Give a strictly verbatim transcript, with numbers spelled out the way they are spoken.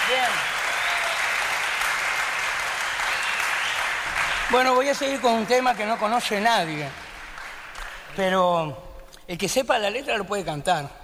Bien. Bueno, voy a seguir con un tema que no conoce nadie, pero el que sepa la letra lo puede cantar.